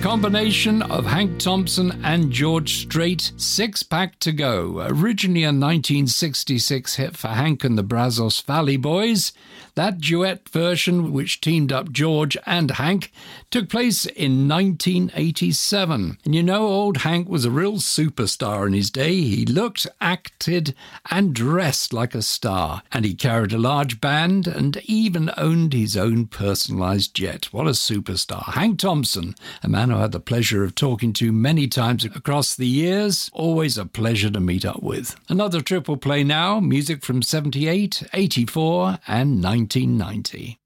combination of Hank Thompson and George Strait, Six Pack to Go, originally a 1966 hit for Hank and the Brazos Valley Boys. That duet version, which teamed up George and Hank, took place in 1987. And you know, old Hank was a real superstar in his day. He looked, acted, and dressed like a star. And he carried a large band and even owned his own personalized jet. What a superstar. Hank Thompson, a man who I had the pleasure of talking to many times across the years. Always a pleasure to meet up with. Another triple play now, music from 78, 84, and 1990.